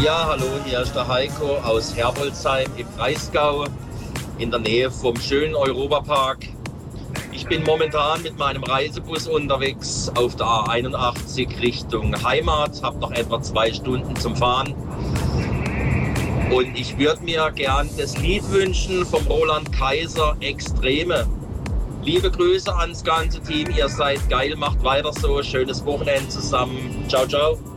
Ja, hallo, hier ist der Heiko aus Herbolzheim im Breisgau in der Nähe vom schönen Europapark. Ich bin momentan mit meinem Reisebus unterwegs auf der A81 Richtung Heimat, habe noch etwa 2 Stunden zum Fahren. Und ich würde mir gern das Lied wünschen vom Roland Kaiser, Extreme. Liebe Grüße ans ganze Team, ihr seid geil, macht weiter so, schönes Wochenende zusammen. Ciao, ciao.